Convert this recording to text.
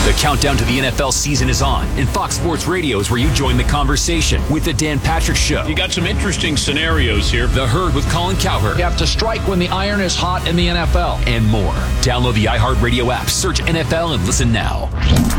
The countdown to the NFL season is on, and Fox Sports Radio is where you join the conversation with the Dan Patrick Show. You got some interesting scenarios here. The Herd with Colin Cowherd. You have to strike when the iron is hot in the NFL. And more. Download the iHeartRadio app, search NFL, and listen now.